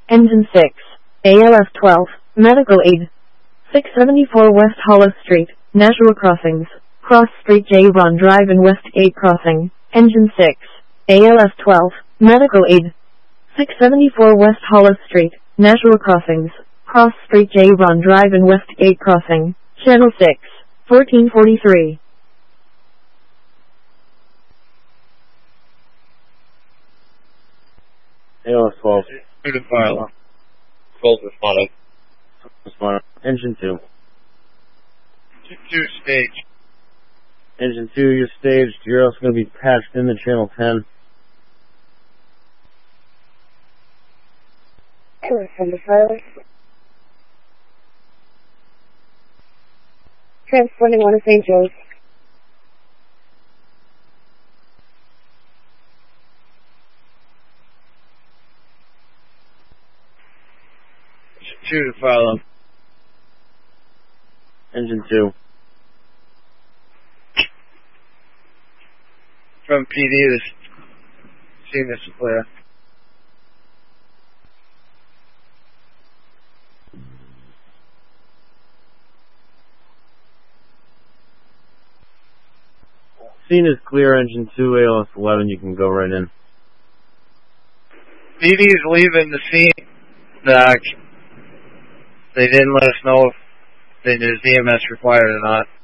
Engine 6. ALF 12. Medical aid. 674 West Hollow Street, Nashua Crossings. Cross Street J. Ron Drive and West 8 Crossing. Engine 6. ALF 12. Medical aid. 674 West Hollow Street, Nashua Crossings. Cross Street J. Ron Drive and West 8 Crossing. Channel 6. 1443. ALF 12. Good file. 12 responded. Responded. Engine 2. 2 stage. Engine 2, you're staged. You're also going to be patched into Channel 10. From the pilot. Transporting one of St. Joe's. Two to follow. Engine 2. From PD to scene this clear. Scene is clear, Engine 2, ALF 11, you can go right in. PD is leaving the scene. They didn't let us know if there's EMS required or not.